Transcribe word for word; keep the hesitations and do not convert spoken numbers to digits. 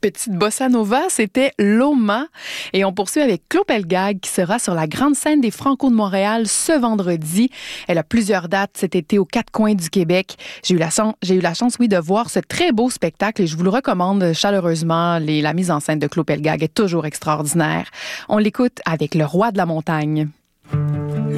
Petite bossa nova, c'était Loma. Et on poursuit avec Claude Pelgag qui sera sur la grande scène des Franco de Montréal ce vendredi. Elle a plusieurs dates cet été aux quatre coins du Québec. J'ai eu la chance, j'ai eu la chance, oui, de voir ce très beau spectacle et je vous le recommande chaleureusement. Les, la mise en scène de Claude Pelgag est toujours extraordinaire. On l'écoute avec Le Roi de la montagne.